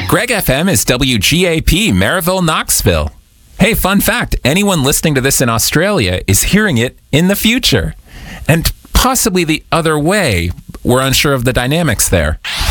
Greg FM is WGAP, Maryville, Knoxville. Hey, fun fact, anyone listening to this in Australia is hearing it in the future. And possibly the other way. We're unsure of the dynamics there.